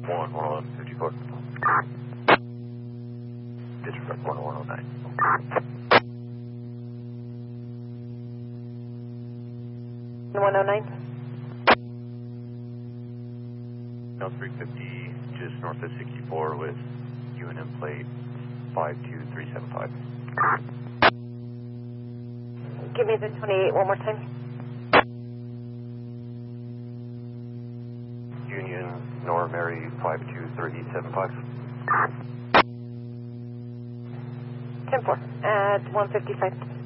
11154. Disrespect 1109. 109. Now 350, just north of 64 with UNM plate 52375. Give me the 28 one more time. Union Nora Mary 52375. 10-4 at 155.